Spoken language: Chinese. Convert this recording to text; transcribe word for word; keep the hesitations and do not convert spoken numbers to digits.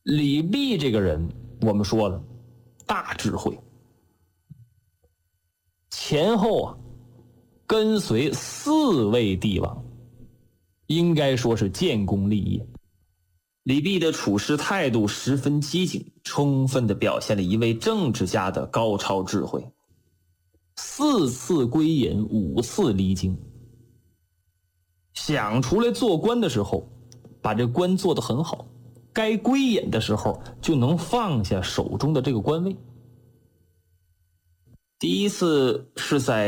李泌这个人，我们说了，大智慧，前后啊跟随四位帝王，应该说是建功立业。李泌的处事态度十分机警，充分地表现了一位政治家的高超智慧。四次归隐，五次离京，想出来做官的时候，把这官做得很好，该归隐的时候就能放下手中的这个官位。第一次是在